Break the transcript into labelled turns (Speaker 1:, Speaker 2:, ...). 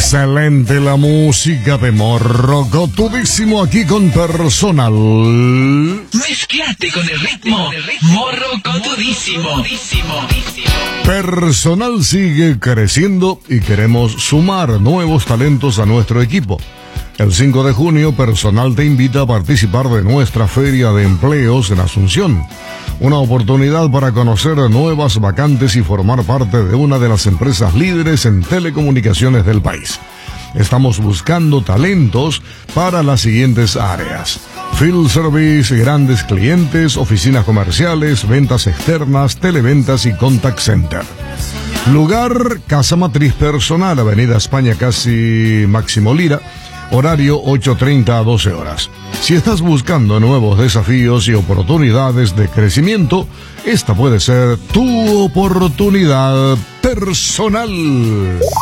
Speaker 1: Excelente la música de Morrocotudísimo aquí con Personal.
Speaker 2: Mezclate con el ritmo Morrocotudísimo.
Speaker 1: Personal sigue creciendo y queremos sumar nuevos talentos a nuestro equipo. El 5 de junio, Personal te invita a participar de nuestra Feria de Empleos en Asunción. Una oportunidad para conocer nuevas vacantes y formar parte de una de las empresas líderes en telecomunicaciones del país. Estamos buscando talentos para las siguientes áreas: Field Service, grandes clientes, oficinas comerciales, ventas externas, televentas y contact center. Lugar: Casa Matriz Personal, Avenida España casi Máximo Lira. Horario 8:30 a 12 horas. Si estás buscando nuevos desafíos y oportunidades de crecimiento, esta puede ser tu oportunidad. Personal.